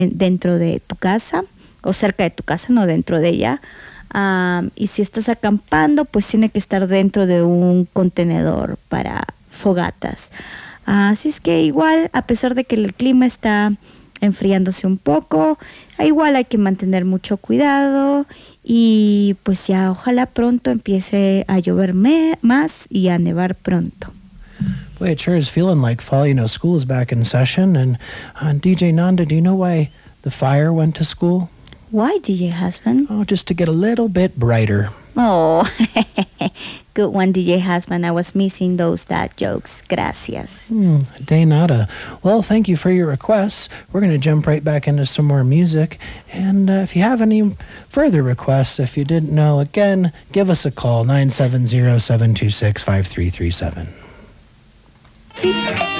dentro de tu casa o cerca de tu casa, no dentro de ella. Y si estás acampando, pues tiene que estar dentro de un contenedor para fogatas. Así es que igual, a pesar de que el clima está enfriándose un poco, igual hay que mantener mucho cuidado y pues ya ojalá pronto empiece a llover más y a nevar pronto. Boy, it sure is feeling like fall. School is back in session. And DJ Nanda, do you know why the fire went to school? Why, DJ Husband? Oh, just to get a little bit brighter. Oh, good one, DJ Husband. I was missing those dad jokes. Gracias. De nada. Well, thank you for your requests. We're going to jump right back into some more music. And if you have any further requests, if you didn't know, again, give us a call, 970-726-5337. Sí.